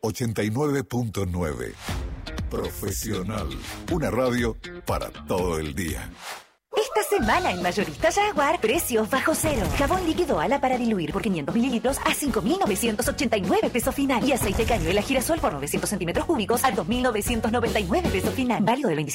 89.9. Profesional. Una radio para todo el día. Esta semana en Mayorista Jaguar, precios bajo cero. Jabón líquido Ala para diluir por 500 mililitros a 5.989 pesos final. Y aceite cañuela girasol por 900 centímetros cúbicos a 2.999 pesos final. Válido del 25